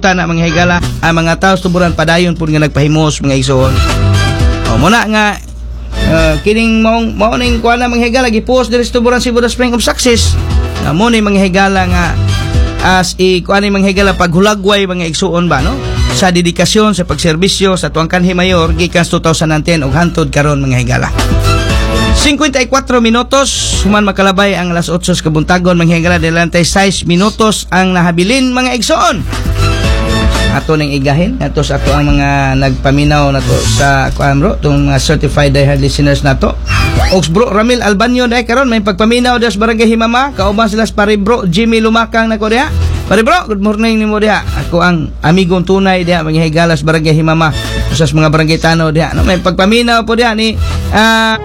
resulta na mga higala ang mga tao tuburan padayon pud nga nagpahimos mga igsoon. O muna nga kining mao ning kuan na mga higala gipost diri sa tuburan Cebu Spring of Success. Mo ni mga higala nga as kuan ni mga higala paghulagway mga igsoon ba no sa dedikasyon sa pagserbisyo sa tuang kanhi mayor gikan 2010 ug hantod karon mga higala. 54 minutos human makalabay ang alas 8 sa kabuntagon mga higala delante 6 minutos ang nahabilin mga igsoon. Ato ning igahin ato sa ato ang mga nagpaminaw nato sa kuan bro tong certified diehard listeners nato. Ox bro Ramil Albanyo dai karon may pagpaminaw sa Barangay Himama kauban sila sa pare bro Jimmy Lumakang nako diha. Pare bro, good morning nimo diha. Ako ang amigong tunay diha mga higala sa Barangay Himama. Usas mga barangay tanaw diha. No, may pagpaminaw po diha ni